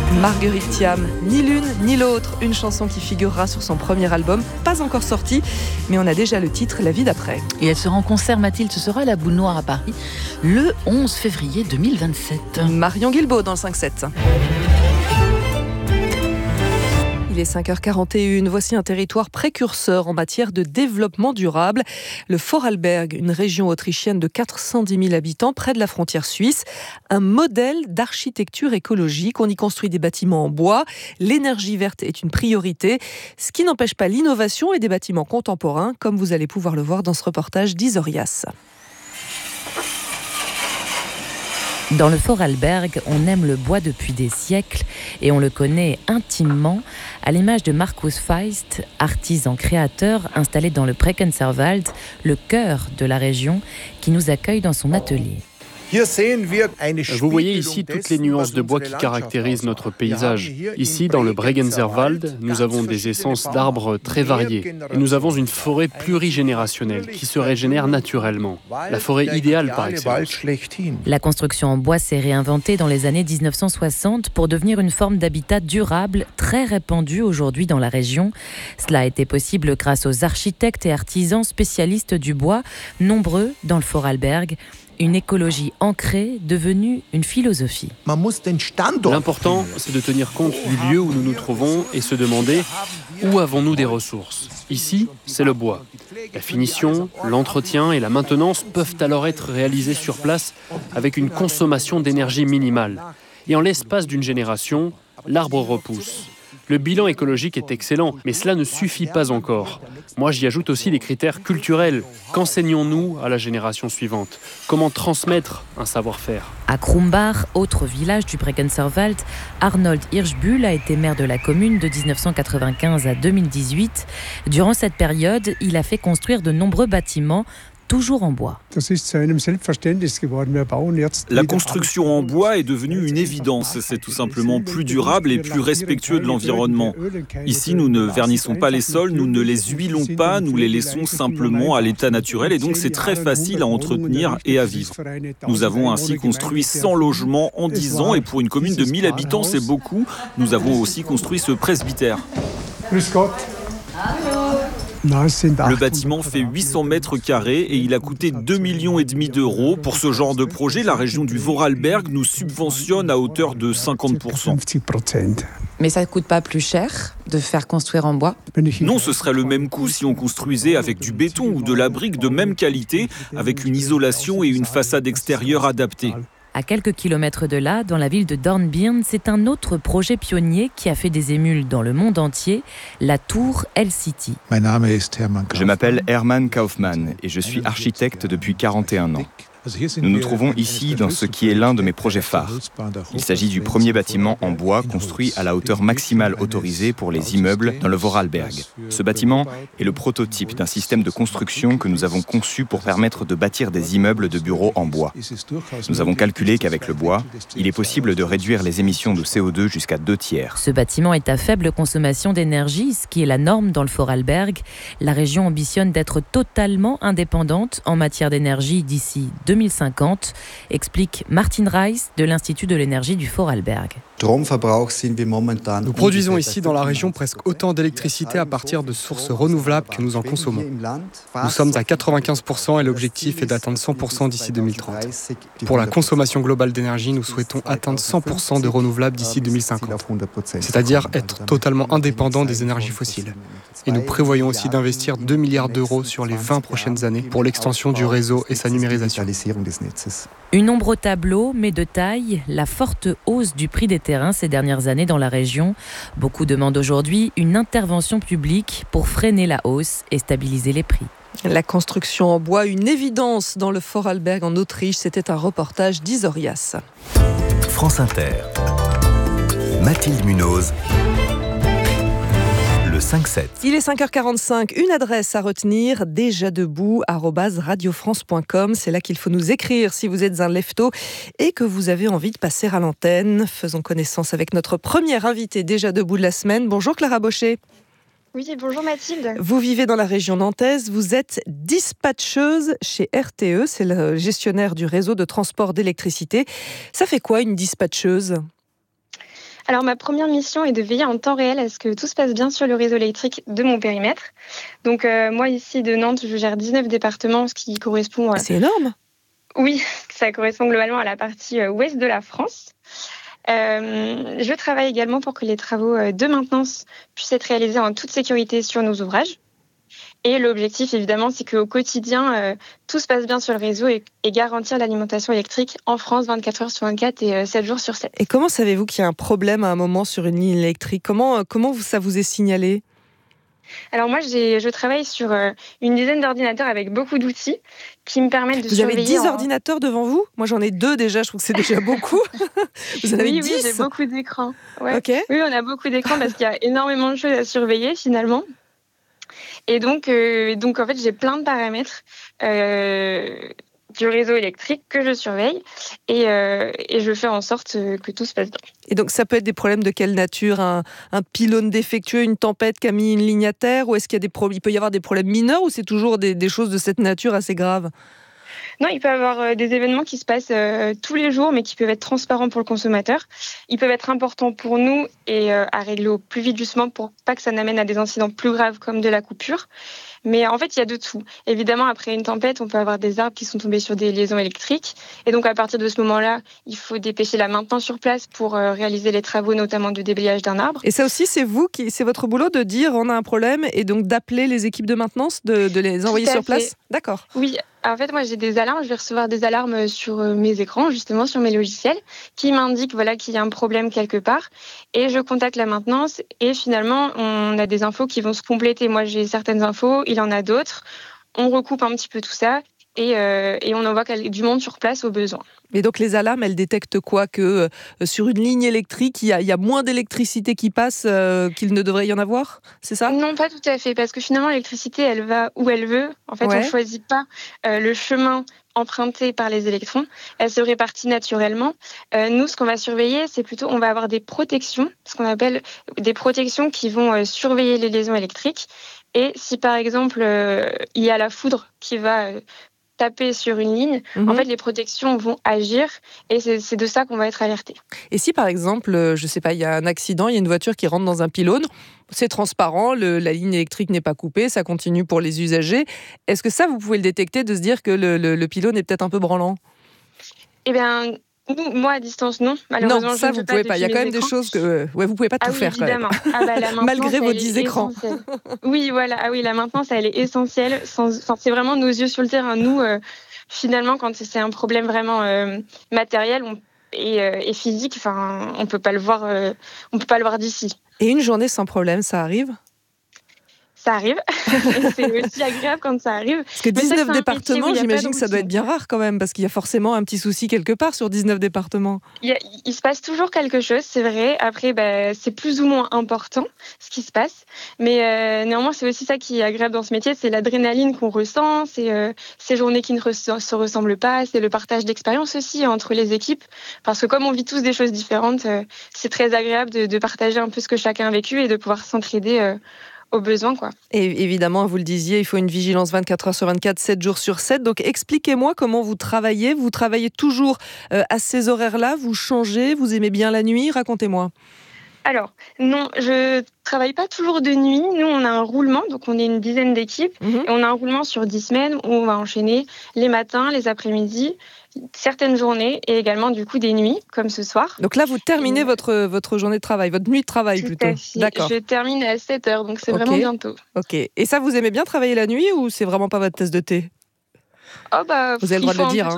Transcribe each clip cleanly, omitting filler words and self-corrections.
Marguerite Thiam, ni l'une ni l'autre, une chanson qui figurera sur son premier album, pas encore sorti, mais on a déjà le titre La vie d'après. Et elle sera en concert, Mathilde, ce sera à la Boule Noire à Paris, le 11 février 2027. Marion Guilbault dans le 5-7. Il est 5h41, voici un territoire précurseur en matière de développement durable. Le Vorarlberg, une région autrichienne de 410 000 habitants près de la frontière suisse. Un modèle d'architecture écologique. On y construit des bâtiments en bois. L'énergie verte est une priorité, ce qui n'empêche pas l'innovation et des bâtiments contemporains, comme vous allez pouvoir le voir dans ce reportage d'Isorias. Dans le Vorarlberg, on aime le bois depuis des siècles et on le connaît intimement, à l'image de Markus Feist, artisan créateur installé dans le Breckenserwald, le cœur de la région, qui nous accueille dans son atelier. Vous voyez ici toutes les nuances de bois qui caractérisent notre paysage. Ici, dans le Bregenzerwald, nous avons des essences d'arbres très variées. Et nous avons une forêt plurigénérationnelle qui se régénère naturellement. La forêt idéale par excellence. La construction en bois s'est réinventée dans les années 1960 pour devenir une forme d'habitat durable très répandue aujourd'hui dans la région. Cela a été possible grâce aux architectes et artisans spécialistes du bois, nombreux dans le Vorarlberg. Une écologie ancrée, devenue une philosophie. L'important, c'est de tenir compte du lieu où nous nous trouvons et se demander où avons-nous des ressources. Ici, c'est le bois. La finition, l'entretien et la maintenance peuvent alors être réalisés sur place avec une consommation d'énergie minimale. Et en l'espace d'une génération, l'arbre repousse. Le bilan écologique est excellent, mais cela ne suffit pas encore. Moi, j'y ajoute aussi les critères culturels. Qu'enseignons-nous à la génération suivante ? Comment transmettre un savoir-faire ? À Krumbach, autre village du Breckenserwald, Arnold Hirschbühl a été maire de la commune de 1995 à 2018. Durant cette période, il a fait construire de nombreux bâtiments, toujours en bois. La construction en bois est devenue une évidence. C'est tout simplement plus durable et plus respectueux de l'environnement. Ici, nous ne vernissons pas les sols, nous ne les huilons pas, nous les laissons simplement à l'état naturel et donc c'est très facile à entretenir et à vivre. Nous avons ainsi construit 100 logements en 10 ans et pour une commune de 1000 habitants, c'est beaucoup. Nous avons aussi construit ce presbytère. Le bâtiment fait 800 mètres carrés et il a coûté 2,5 millions d'euros. Pour ce genre de projet, la région du Vorarlberg nous subventionne à hauteur de 50%. Mais ça ne coûte pas plus cher de faire construire en bois ? Non, ce serait le même coût si on construisait avec du béton ou de la brique de même qualité, avec une isolation et une façade extérieure adaptée. À quelques kilomètres de là, dans la ville de Dornbirn, c'est un autre projet pionnier qui a fait des émules dans le monde entier, la tour L-City. Je m'appelle Hermann Kaufmann et je suis architecte depuis 41 ans. Nous nous trouvons ici dans ce qui est l'un de mes projets phares. Il s'agit du premier bâtiment en bois construit à la hauteur maximale autorisée pour les immeubles dans le Vorarlberg. Ce bâtiment est le prototype d'un système de construction que nous avons conçu pour permettre de bâtir des immeubles de bureaux en bois. Nous avons calculé qu'avec le bois, il est possible de réduire les émissions de CO2 jusqu'à 2/3. Ce bâtiment est à faible consommation d'énergie, ce qui est la norme dans le Vorarlberg. La région ambitionne d'être totalement indépendante en matière d'énergie d'ici 2050, explique Martin Reis de l'Institut de l'énergie du Vorarlberg. Nous produisons ici dans la région presque autant d'électricité à partir de sources renouvelables que nous en consommons. Nous sommes à 95% et l'objectif est d'atteindre 100% d'ici 2030. Pour la consommation globale d'énergie, nous souhaitons atteindre 100% de renouvelables d'ici 2050, c'est-à-dire être totalement indépendants des énergies fossiles. Et nous prévoyons aussi d'investir 2 milliards d'euros sur les 20 prochaines années pour l'extension du réseau et sa numérisation. Une ombre au tableau, mais de taille, la forte hausse du prix des terrains ces dernières années dans la région. Beaucoup demandent aujourd'hui une intervention publique pour freiner la hausse et stabiliser les prix. La construction en bois, une évidence dans le Vorarlberg en Autriche. C'était un reportage d'Isorias. France Inter. Mathilde Munoz. Le 5-7. Il est 5h45, une adresse à retenir, déjà-debout@radiofrance.com. C'est là qu'il faut nous écrire si vous êtes un lefto et que vous avez envie de passer à l'antenne. Faisons connaissance avec notre première invitée déjà debout de la semaine. Bonjour Clara Baucher. Oui, bonjour Mathilde. Vous vivez dans la région nantaise, vous êtes dispatcheuse chez RTE, c'est le gestionnaire du réseau de transport d'électricité. Ça fait quoi une dispatcheuse ? Alors, ma première mission est de veiller en temps réel à ce que tout se passe bien sur le réseau électrique de mon périmètre. Donc, moi, ici, de Nantes, je gère 19 départements, ce qui correspond... C'est énorme. Oui, ça correspond globalement à la partie ouest de la France. Je travaille également pour que les travaux de maintenance puissent être réalisés en toute sécurité sur nos ouvrages. Et l'objectif, évidemment, c'est qu'au quotidien, tout se passe bien sur le réseau et garantir l'alimentation électrique en France 24 heures sur 24 et 7 jours sur 7. Et comment savez-vous qu'il y a un problème à un moment sur une ligne électrique ? Comment ça vous est signalé ? Alors moi, je travaille sur une dizaine d'ordinateurs avec beaucoup d'outils qui me permettent de surveiller... Vous avez 10 ordinateurs devant vous ? Moi, j'en ai 2 déjà, je trouve que c'est déjà beaucoup. Vous en avez 10 ? Oui, j'ai beaucoup d'écrans. Ouais. Okay. Oui, on a beaucoup d'écrans parce qu'il y a énormément de choses à surveiller finalement. Et donc en fait, j'ai plein de paramètres du réseau électrique que je surveille et je fais en sorte que tout se passe bien. Et donc, ça peut être des problèmes de quelle nature ? Un pylône défectueux, une tempête qui a mis une ligne à terre ? Ou est-ce qu'il y a il peut y avoir des problèmes mineurs ou c'est toujours des choses de cette nature assez graves ? Non, il peut y avoir des événements qui se passent tous les jours, mais qui peuvent être transparents pour le consommateur. Ils peuvent être importants pour nous et à régler au plus vite justement pour pas que ça n'amène à des incidents plus graves comme de la coupure. Mais en fait, il y a de tout. Évidemment, après une tempête, on peut avoir des arbres qui sont tombés sur des liaisons électriques. Et donc, à partir de ce moment-là, il faut dépêcher la maintenance sur place pour réaliser les travaux, notamment de déblayage d'un arbre. Et ça aussi, c'est votre boulot de dire on a un problème et donc d'appeler les équipes de maintenance, de les envoyer sur place ? D'accord. Oui. En fait, moi, j'ai des alarmes. Je vais recevoir des alarmes sur mes écrans, justement, sur mes logiciels, qui m'indiquent qu'il y a un problème quelque part. Et je contacte la maintenance. Et finalement, on a des infos qui vont se compléter. Moi, j'ai certaines infos, il en a d'autres. On recoupe un petit peu tout ça. Et on envoie du monde sur place au besoin. Et donc les alarmes, elles détectent quoi ? Que sur une ligne électrique, il y a moins d'électricité qui passe qu'il ne devrait y en avoir ? C'est ça ? Non, pas tout à fait, parce que finalement l'électricité, elle va où elle veut. En fait, on ne choisit pas le chemin emprunté par les électrons. Elle se répartit naturellement. Nous, ce qu'on va surveiller, c'est plutôt, on va avoir des protections, ce qu'on appelle des protections qui vont surveiller les liaisons électriques. Et si par exemple, il y a la foudre qui va taper sur une ligne, en fait, les protections vont agir et c'est de ça qu'on va être alerté. Et si, par exemple, je ne sais pas, il y a un accident, il y a une voiture qui rentre dans un pylône, c'est transparent, la ligne électrique n'est pas coupée, ça continue pour les usagers. Est-ce que ça, vous pouvez le détecter, de se dire que le pylône est peut-être un peu branlant ? Eh bien, moi, à distance, non. Malheureusement, non, ça, vous ne pouvez pas. Il y a quand même des choses que... vous ne pouvez pas tout faire, évidemment. Quand même. La malgré vos 10 écrans. Oui, voilà. Ah oui, la maintenance, elle est essentielle. C'est vraiment nos yeux sur le terrain. Nous, finalement, quand c'est un problème vraiment matériel et physique, on peut pas le voir d'ici. Et une journée sans problème, ça arrive ? Ça arrive. C'est aussi agréable quand ça arrive. Parce que 19 départements, j'imagine que ça doit être bien rare quand même, parce qu'il y a forcément un petit souci quelque part sur 19 départements. Il se passe toujours quelque chose, c'est vrai. Après, c'est plus ou moins important ce qui se passe. Mais néanmoins, c'est aussi ça qui est agréable dans ce métier, c'est l'adrénaline qu'on ressent, c'est ces journées qui ne se ressemblent pas, c'est le partage d'expérience aussi entre les équipes. Parce que comme on vit tous des choses différentes, c'est très agréable de partager un peu ce que chacun a vécu et de pouvoir s'entraider aux besoins, quoi. Et évidemment, vous le disiez, il faut une vigilance 24 heures sur 24, 7 jours sur 7. Donc expliquez-moi comment vous travaillez. Vous travaillez toujours à ces horaires-là, vous changez, vous aimez bien la nuit, racontez-moi. Alors, non, je travaille pas toujours de nuit. Nous, on a un roulement, donc on est une dizaine d'équipes, et on a un roulement sur 10 semaines où on va enchaîner les matins, les après-midi, certaines journées et également du coup des nuits, comme ce soir. Donc là, vous terminez votre journée de travail, votre nuit de travail plutôt. D'accord. Je termine à 7h, donc c'est vraiment bientôt. Ok. Et ça, vous aimez bien travailler la nuit ou c'est vraiment pas votre tasse de thé ? Vous avez le droit de le dire.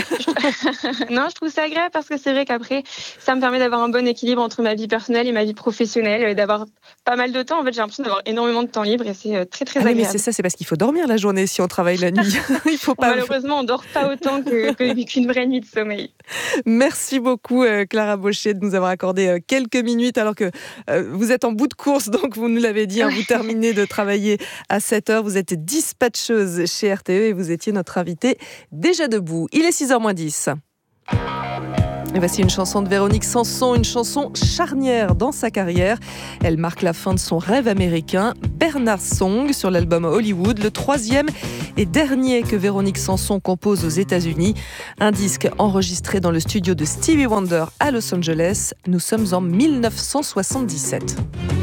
Non, je trouve ça agréable parce que c'est vrai qu'après, ça me permet d'avoir un bon équilibre entre ma vie personnelle et ma vie professionnelle, d'avoir pas mal de temps. En fait, j'ai l'impression d'avoir énormément de temps libre et c'est très, très agréable. Mais c'est ça, c'est parce qu'il faut dormir la journée si on travaille la nuit. Il faut pas... Malheureusement, on ne dort pas autant qu'une vraie nuit de sommeil. Merci beaucoup, Clara Baucher, de nous avoir accordé quelques minutes alors que vous êtes en bout de course, donc vous nous l'avez dit, vous terminez de travailler à 7h. Vous êtes dispatcheuse chez RTE et vous étiez notre invitée déjà debout. Il est 6h moins 10. Et voici une chanson de Véronique Sanson, une chanson charnière dans sa carrière. Elle marque la fin de son rêve américain, Bernard Song, sur l'album Hollywood, le 3e et dernier que Véronique Sanson compose aux États-Unis. Un disque enregistré dans le studio de Stevie Wonder à Los Angeles. Nous sommes en 1977.